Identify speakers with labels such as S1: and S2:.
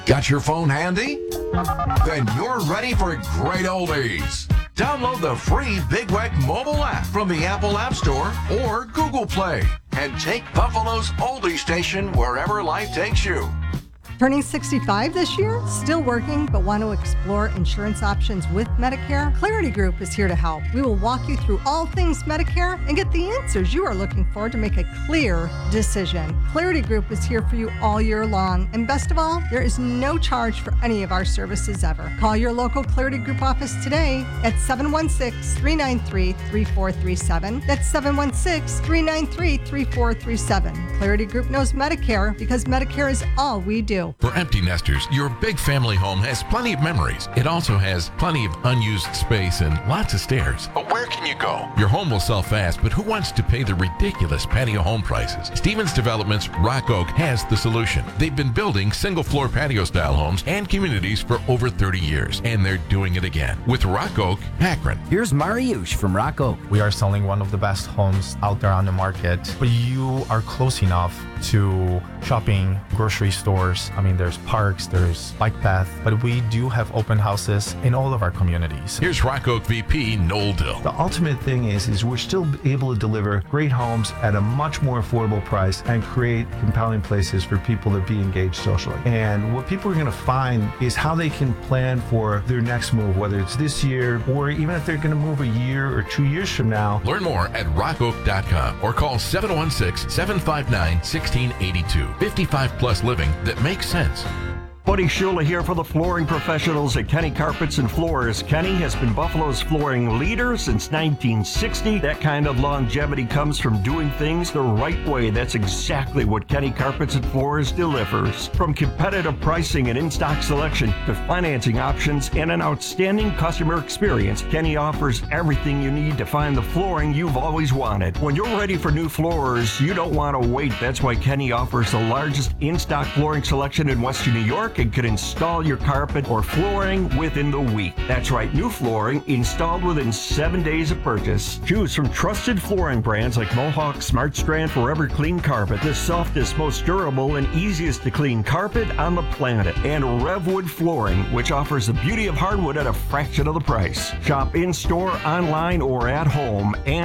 S1: Got your phone handy? Then you're ready for great oldies. Download the free Big Weck mobile app from the Apple App Store or Google Play and take Buffalo's oldie station wherever life takes you.
S2: Turning 65 this year? Still working, but want to explore insurance options with Medicare? Clarity Group is here to help. We will walk you through all things Medicare and get the answers you are looking for to make a clear decision. Clarity Group is here for you all year long. And best of all, there is no charge for any of our services ever. Call your local Clarity Group office today at 716-393-3437. That's 716-393-3437. Clarity Group knows Medicare because Medicare is all we do.
S3: For empty nesters, your big family home has plenty of memories. It also has plenty of unused space and lots of stairs. But where can you go? Your home will sell fast, but who wants to pay the ridiculous patio home prices? Stevens Development's Rock Oak has the solution. They've been building single-floor patio-style homes and communities for over 30 years, and they're doing it again with Rock Oak, Akron.
S4: Here's Mariusz from Rock Oak.
S5: We are selling one of the best homes out there on the market, but you are close enough to shopping, grocery stores. I mean, there's parks, there's bike path, but we do have open houses in all of our communities.
S3: Here's Rock Oak VP Noel Dill.
S6: The ultimate thing is we're still able to deliver great homes at a much more affordable price and create compelling places for people to be engaged socially. And what people are going to find is how they can plan for their next move, whether it's this year or even if they're going to move a year or 2 years from now.
S3: Learn more at rockoak.com or call 716-759-1682. 55 plus living that makes sense.
S7: Buddy Shula here for the flooring professionals at Kenny Carpets and Floors. Kenny has been Buffalo's flooring leader since 1960. That kind of longevity comes from doing things the right way. That's exactly what Kenny Carpets and Floors delivers. From competitive pricing and in-stock selection to financing options and an outstanding customer experience, Kenny offers everything you need to find the flooring you've always wanted. When you're ready for new floors, you don't want to wait. That's why Kenny offers the largest in-stock flooring selection in Western New York and can install your carpet or flooring within the week. That's right, new flooring installed within 7 days of purchase. Choose from trusted flooring brands like Mohawk, SmartStrand, Forever Clean Carpet, the softest, most durable, and easiest to clean carpet on the planet, and Revwood Flooring, which offers the beauty of hardwood at a fraction of the price. Shop in-store, online, or at home, and